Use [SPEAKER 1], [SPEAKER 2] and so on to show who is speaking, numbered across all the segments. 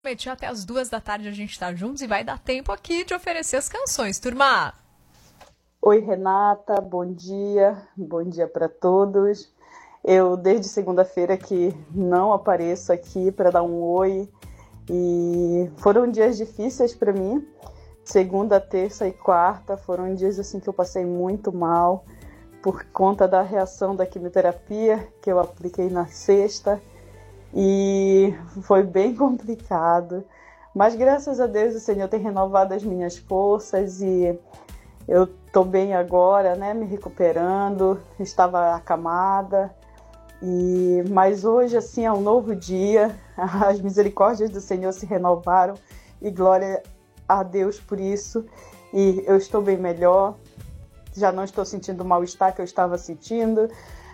[SPEAKER 1] Prometi, até as 2 da tarde a gente tá juntos e vai dar tempo aqui de oferecer as canções, turma.
[SPEAKER 2] Oi, Renata, bom dia para todos. Eu, desde segunda-feira, que não apareço aqui para dar um oi, e foram dias difíceis para mim. Segunda, terça e quarta foram dias assim que eu passei muito mal por conta da reação da quimioterapia que eu apliquei na sexta, e foi bem complicado. Mas graças a Deus o Senhor tem renovado as minhas forças e eu estou bem agora, né, me recuperando. Estava acamada, mas hoje assim é um novo dia. As misericórdias do Senhor se renovaram e glória a Deus por isso. E eu estou bem melhor, já não estou sentindo o mal-estar que eu estava sentindo.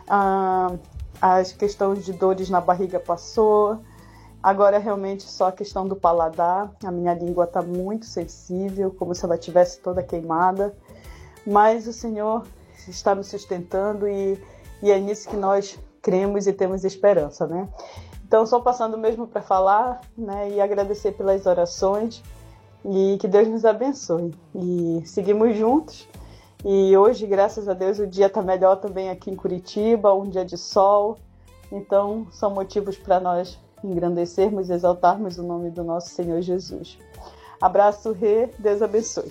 [SPEAKER 2] As questões de dores na barriga passou. Agora é realmente só a questão do paladar. A minha língua está muito sensível, como se ela estivesse toda queimada. Mas o Senhor está me sustentando e é nisso que nós cremos e temos esperança, né? Então, só passando mesmo para falar, né, e agradecer pelas orações e que Deus nos abençoe. E seguimos juntos. E hoje, graças a Deus, o dia está melhor também aqui em Curitiba, um dia de sol. Então, são motivos para nós engrandecermos e exaltarmos o nome do nosso Senhor Jesus. Abraço, Rê, Deus abençoe.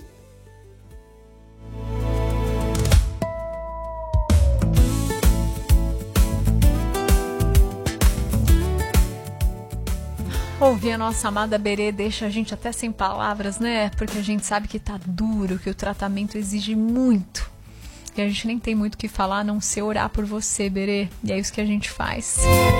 [SPEAKER 1] Ouvir a nossa amada Berê deixa a gente até sem palavras, né? Porque a gente sabe que tá duro, que o tratamento exige muito. E a gente nem tem muito o que falar, a não ser orar por você, Berê. E é isso que a gente faz.